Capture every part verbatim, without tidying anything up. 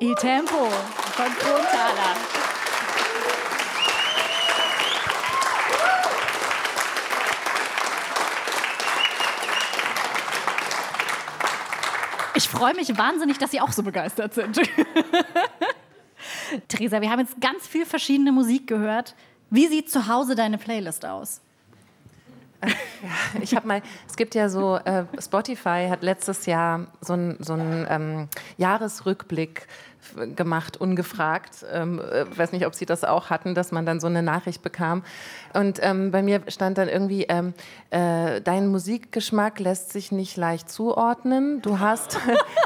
Il Tempo von Kronthaler. Ich freue mich wahnsinnig, dass Sie auch so begeistert sind. Theresa, wir haben jetzt ganz viel verschiedene Musik gehört. Wie sieht zu Hause deine Playlist aus? Ja, ich habe mal, es gibt ja so, äh, Spotify hat letztes Jahr so einen so einen, ähm, Jahresrückblick f- gemacht, ungefragt. Ähm, äh, weiß nicht, ob Sie das auch hatten, dass man dann so eine Nachricht bekam. Und ähm, bei mir stand dann irgendwie, ähm, äh, dein Musikgeschmack lässt sich nicht leicht zuordnen. Du hast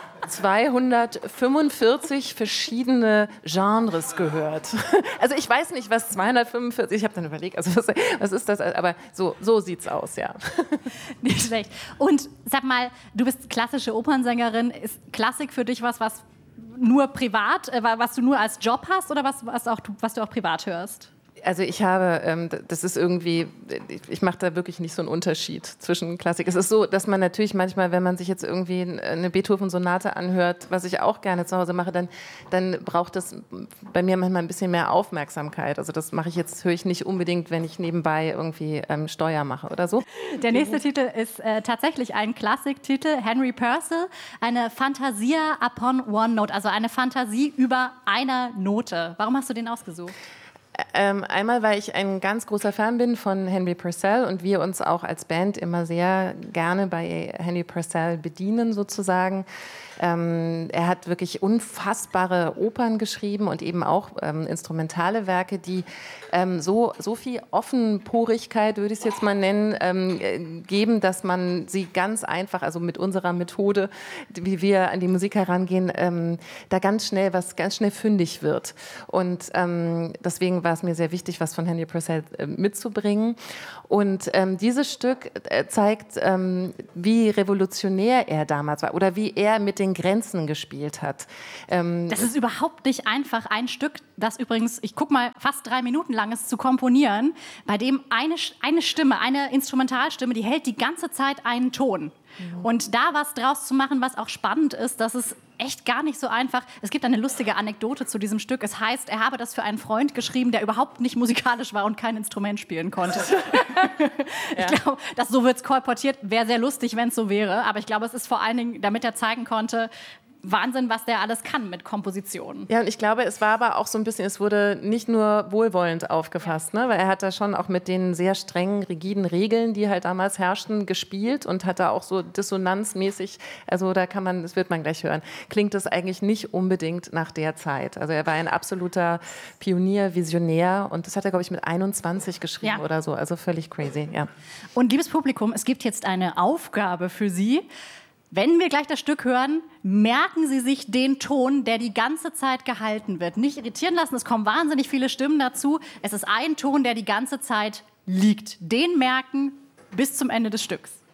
zweihundertfünfundvierzig verschiedene Genres gehört. Also ich weiß nicht, was zweihundertfünfundvierzig, ich habe dann überlegt, also was, was ist das, aber so, so sieht's aus, ja. Nicht schlecht. Und sag mal, du bist klassische Opernsängerin. Ist Klassik für dich was, was nur privat, äh, was du nur als Job hast oder was, was, auch, was du auch privat hörst? Also ich habe, ähm, das ist irgendwie, ich mache da wirklich nicht so einen Unterschied zwischen Klassik. Es ist so, dass man natürlich manchmal, wenn man sich jetzt irgendwie eine Beethoven-Sonate anhört, was ich auch gerne zu Hause mache, dann, dann braucht das bei mir manchmal ein bisschen mehr Aufmerksamkeit. Also das mache ich jetzt, höre ich nicht unbedingt, wenn ich nebenbei irgendwie ähm, Steuer mache oder so. Der nächste Titel ist äh, tatsächlich ein Klassiktitel, Henry Purcell, eine Fantasia upon one note, also eine Fantasie über einer Note. Warum hast du den ausgesucht? Ähm, einmal, weil ich ein ganz großer Fan bin von Henry Purcell und wir uns auch als Band immer sehr gerne bei Henry Purcell bedienen sozusagen. Ähm, er hat wirklich unfassbare Opern geschrieben und eben auch ähm, instrumentale Werke, die ähm, so, so viel Offenporigkeit, würde ich es jetzt mal nennen, ähm, geben, dass man sie ganz einfach, also mit unserer Methode, wie wir an die Musik herangehen, ähm, da ganz schnell was ganz schnell fündig wird. Und ähm, deswegen war es mir sehr wichtig, was von Henry Purcell äh, mitzubringen. Und ähm, dieses Stück äh, zeigt, ähm, wie revolutionär er damals war oder wie er mit den Grenzen gespielt hat. Ähm, das ist überhaupt nicht einfach, ein Stück, das übrigens, ich guck mal, fast drei Minuten lang ist, zu komponieren, bei dem eine, eine Stimme, eine Instrumentalstimme, die hält die ganze Zeit einen Ton. Mhm. Und da was draus zu machen, was auch spannend ist, dass es echt gar nicht so einfach. Es gibt eine lustige Anekdote zu diesem Stück. Es heißt, er habe das für einen Freund geschrieben, der überhaupt nicht musikalisch war und kein Instrument spielen konnte. Ich glaube, dass so wird es kolportiert. Wäre sehr lustig, wenn es so wäre. Aber ich glaube, es ist vor allen Dingen, damit er zeigen konnte, Wahnsinn, was der alles kann mit Kompositionen. Ja, und ich glaube, es war aber auch so ein bisschen, es wurde nicht nur wohlwollend aufgefasst, ne? Weil er hat da schon auch mit den sehr strengen, rigiden Regeln, die halt damals herrschten, gespielt und hat da auch so dissonanzmäßig, also da kann man, das wird man gleich hören, klingt das eigentlich nicht unbedingt nach der Zeit. Also er war ein absoluter Pionier, Visionär und das hat er, glaube ich, mit einundzwanzig geschrieben ja. oder so, also völlig crazy, ja. Und liebes Publikum, es gibt jetzt eine Aufgabe für Sie. Wenn wir gleich das Stück hören, merken Sie sich den Ton, der die ganze Zeit gehalten wird. Nicht irritieren lassen, es kommen wahnsinnig viele Stimmen dazu. Es ist ein Ton, der die ganze Zeit liegt. Den merken bis zum Ende des Stücks.